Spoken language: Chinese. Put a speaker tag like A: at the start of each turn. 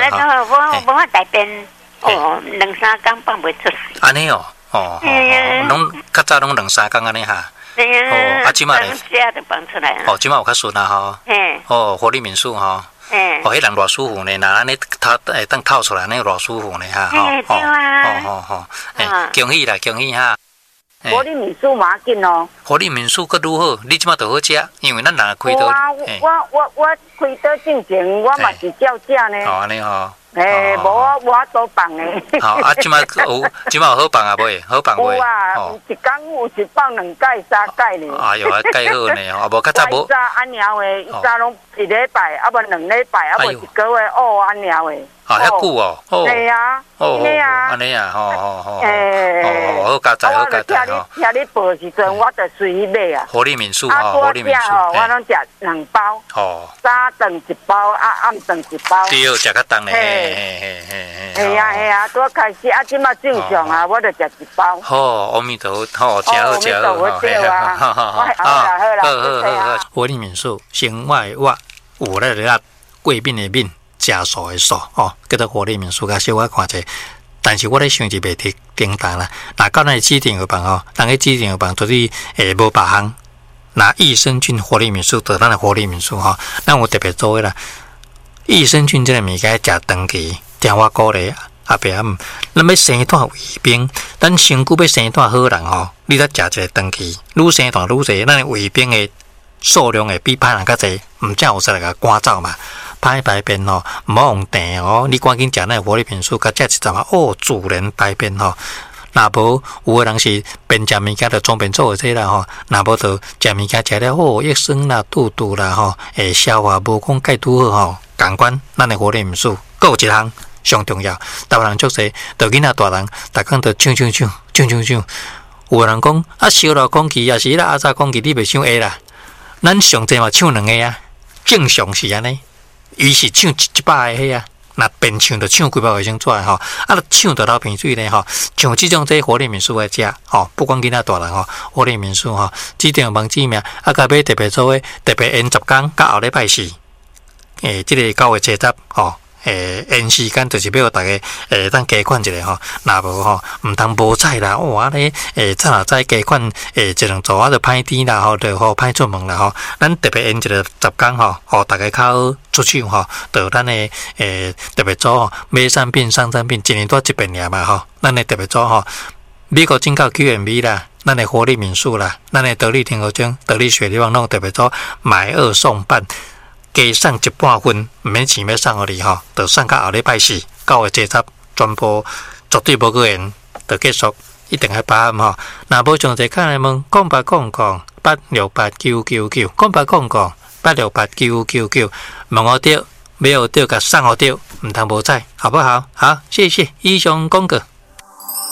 A: 了之后我大便2-3天放不出来。
B: 安尼哦，拢较早拢2-3天安尼哈。
A: 哦，
B: 即马咧，
A: 下就放出来了。
B: 哦，即马有较顺啊吼。哦，活力民宿吼。迄人偌舒服呢，那安尼当透出来，那偌舒服呢哈。
A: 对啊。
B: 恭喜啦，恭喜哈。
C: 活力民宿嘛紧哦。
B: 活力民宿佫愈好，你即马就好食，因为咱人开刀。
C: 我开刀之前，我嘛是照食呢。
B: 哦，安尼吼。
C: 无多放诶。
B: 好即马有好放啊未？好放未？
C: 有啊，一天有一放2盖3盖呢。
B: 哎呦，盖好呢，无较早无。
C: 早安鸟诶，早拢1礼拜，啊无2礼拜，啊无1个月安鸟诶。
B: 遐久哦。
C: 对啊。
B: 安尼啊，好加载，好加载吼。
C: 听你报时阵，我就随去买啊。
B: 活力民宿活力民宿。
C: 我拢食2包。早顿1包，暗顿1包。
B: 对，食较重嘞。
C: 系啊，拄开始即马正常啊，我就食1包。
B: 好，阿弥陀佛，真好，真好。好。活力民宿，生活的活，有咧贵宾的宾。家属的属叫做活力民宿，甲小我看者，但是我咧想就袂叮当啦。那到咱指定有房人个指定有房，就是无别项。那益生菌活力民宿，就咱的活力民宿咱有特别做的啦。益生菌这个物件食长期，听我鼓励阿伯咱要生段胃病，咱身躯要生段好人你得食一个长期，愈生段愈济，咱的胃病的数量会比歹人较济，毋才有实来甲赶走嘛。歹排便毋好用订你赶紧食那活力民宿，甲食一阵自然排便若无有的人是便食物件就装便做这啦若无就食物件食了益生啦、肚肚啦消化无讲介拄好共款，咱的活力民宿，佫有一项上重要，台湾人足济，就囡仔大人，逐工就唱。有人讲烧热空气，也是阿早空气你袂唱 A 啦，咱上济嘛唱2个啊，正常是安尼。伊是唱100个啊，那边唱就唱几百卫生纸唱到流鼻水呢像这种活力民宿来食不管囡仔大人活力民宿指定网址名甲买特别做诶，特别延10天，甲后礼拜4，这个9月7延时间就是要大家当加款一下若无毋通无彩啦早早加款1-2组就歹甜啦就歹出门啦咱特别延一个10天大家较好出手就咱的特别组买产品送产品1年多一遍尔嘛咱的特别组美国进口 QMB 啦，咱的活力民宿啦，咱的得力天鹅庄、得力雪梨网弄特别组买2送半。加送1半分，毋免钱要送互你就送到后礼拜4、9月7全部绝对无过缘，就结束，一定要把握若无详细看来问，0800-868-999 0800-868-999，问我着，买互着，甲送互着，毋通无彩，好不好？好，谢谢以上广告。